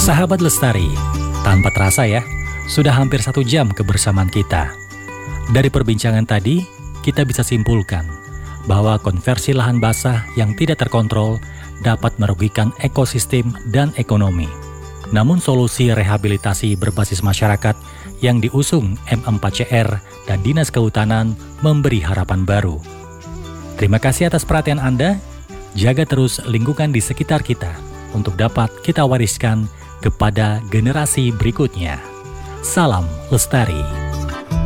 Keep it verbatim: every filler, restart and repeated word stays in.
Sahabat Lestari, tanpa terasa ya, sudah hampir satu jam kebersamaan kita. Dari perbincangan tadi, kita bisa simpulkan bahwa konversi lahan basah yang tidak terkontrol dapat merugikan ekosistem dan ekonomi. Namun solusi rehabilitasi berbasis masyarakat yang diusung M empat C R dan Dinas Kehutanan memberi harapan baru. Terima kasih atas perhatian Anda. Jaga terus lingkungan di sekitar kita untuk dapat kita wariskan kepada generasi berikutnya. Salam Lestari.